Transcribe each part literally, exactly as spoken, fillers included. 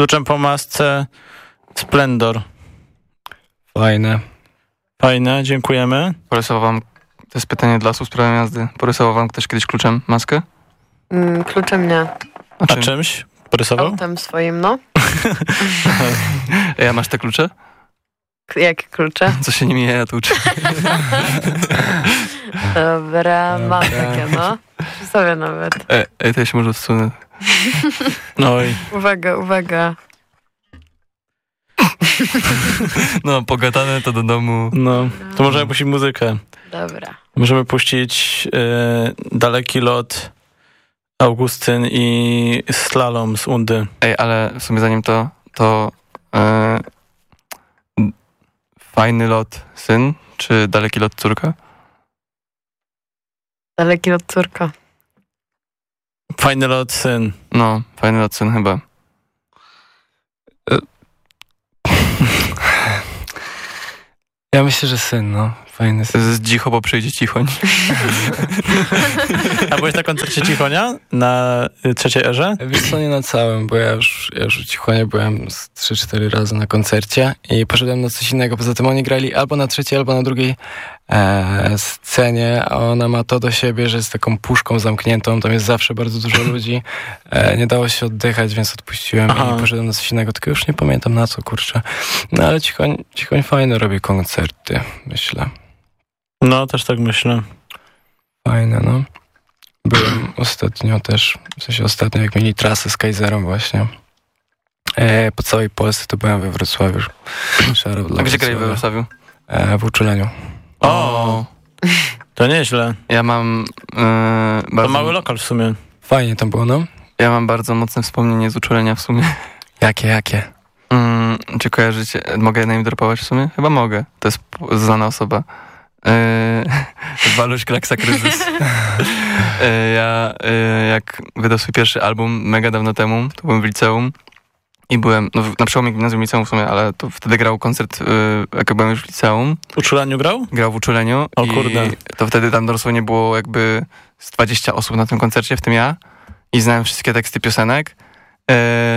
kluczem po masce Splendor. Fajne. Fajne, dziękujemy. Porysował wam, to jest pytanie dla osób z prawem jazdy, porysował wam ktoś kiedyś kluczem maskę? Mm, kluczem nie. A, A czym? czymś? Porysował? Autem swoim, no. Ej, a masz te klucze? K- jakie klucze? Co się nimi ja tłuczę? Dobra, mam takie, no. Przy sobie nawet. Ej, ej, to ja się może odsunę. Oj. Uwaga, uwaga. No, pogadane to do domu. No, to możemy puścić muzykę. Dobra. Możemy puścić y, Daleki lot, Augustyn i Slalom z Undy. Ej, ale w sumie zanim to, to e, fajny lot syn, czy daleki lot córka? Daleki od córka. Fajny lot, syn. No, fajny lot syn chyba. Ja myślę, że syn, no. Fajny syn. Z dzicho, bo przyjdzie cichoń. A byłeś na koncercie Cichonia? Na y, trzeciej erze? Wiesz co, nie na całym, bo ja już, ja już w Cichonie byłem z trzy cztery razy na koncercie i poszedłem na coś innego. Poza tym oni grali albo na trzeciej, albo na drugiej e, scenie, a ona ma to do siebie, że jest taką puszką zamkniętą, tam jest zawsze bardzo dużo ludzi. E, nie dało się oddychać, więc odpuściłem. Aha. I poszedłem na coś innego, tylko już nie pamiętam na co, kurczę. No ale Cichoń, Cichoń fajne robi koncerty, myślę. No, też tak myślę. Fajne, no. Byłem ostatnio też, w sensie ostatnio jak mieli trasę z Kaiserem właśnie. E, po całej Polsce to byłem we Wrocławiu. A gdzie grali we Wrocławiu? E, w Uczuleniu. O, to nieźle. Ja mam... E, To bardzo, mały lokal w sumie. Fajnie tam było, no. ja mam bardzo mocne wspomnienie z uczulenia w sumie. Jakie, jakie? Mm, czy kojarzycie? Mogę na nim dropować w sumie? Chyba mogę. To jest p- znana osoba. Yy, Waluś Klaksa Kryzys. yy, ja yy, jak wydał swój pierwszy album mega dawno temu, to byłem w liceum i byłem, no na przełomie gimnazjum i liceum w sumie, ale to wtedy grał koncert, yy, jak byłem już w liceum. W Uczulaniu grał? Grał w Uczuleniu. O i kurde. to wtedy tam dosłownie było jakby z dwadzieścia osób na tym koncercie, w tym ja. I znałem wszystkie teksty piosenek. Yy,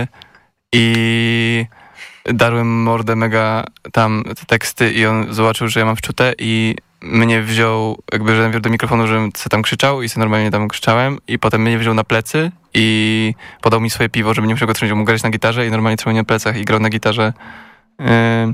I darłem mordę mega tam te teksty i on zobaczył, że ja mam wczute i mnie wziął, jakby, że najpierw do mikrofonu, żebym se tam krzyczał i se normalnie tam krzyczałem i potem mnie wziął na plecy i podał mi swoje piwo, żeby nie musiał go trzymać, mógł grać na gitarze i normalnie trzymał mnie na plecach i grał na gitarze. Yy,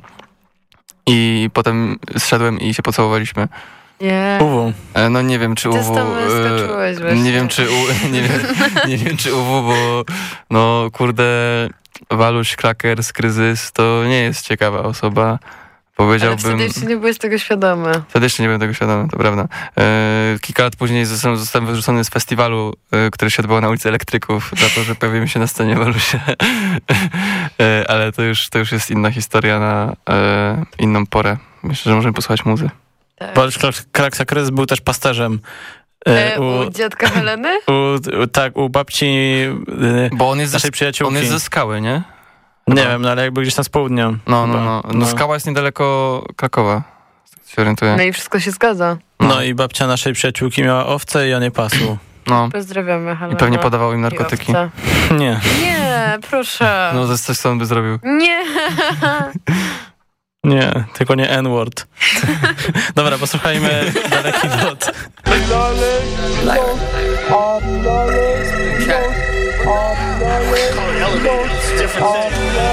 I potem zszedłem i się pocałowaliśmy. Nie. Uwu. E, No nie wiem, czy Ty U W... tam wyskoczyłeś e, właśnie. nie wiem, czy U, nie, wiem, nie wiem, czy U W, bo no kurde, Waluś, Klakers, Kryzys to nie jest ciekawa osoba. Ale Powiedziałbym... wtedy jeszcze nie byłeś tego świadomy. Wtedy jeszcze nie byłem tego świadomy, to prawda. E, kilka lat później zostałem, zostałem wyrzucony z festiwalu, e, który się odbywał na ulicy Elektryków, za to, że pojawiłem się na scenie Walusia. e, ale to już, to już jest inna historia na e, inną porę. Myślę, że możemy posłuchać muzy. Tak. Waluś Klaksa Kryzys był też pasterzem. E, u dziadka Heleny? U, u, tak, u babci y, Bo on jest, naszej ze, przyjaciółki. on jest ze Skały, nie? Nie wiem, no ale jakby gdzieś tam z południa. No, no, chyba. no. No, Skała jest niedaleko Krakowa, z tego się orientuję. No i wszystko się zgadza. No. No. i babcia naszej przyjaciółki miała owce i on je pasł. No. Pozdrawiamy Helenę. I pewnie podawał im narkotyki. Nie. Nie, proszę. No, ze coś co on by zrobił. Nie. Nie, tylko nie N-word. Dobra, posłuchajmy Daleki lot. Different thing.